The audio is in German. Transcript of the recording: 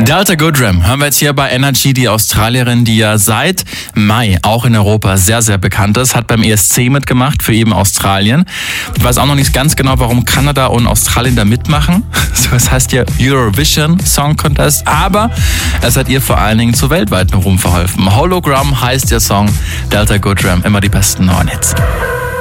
Delta Goodrem hören wir jetzt hier bei Energy. Die Australierin, die ja seit Mai auch in Europa sehr, sehr bekannt ist, hat beim ESC mitgemacht für eben Australien. Ich weiß auch noch nicht ganz genau, warum Kanada und Australien da mitmachen. Das heißt ja Eurovision Song Contest, aber es hat ihr vor allen Dingen zu weltweiten Ruhm verholfen. Hologram heißt der Song. Delta Goodrem, immer die besten neuen Hits.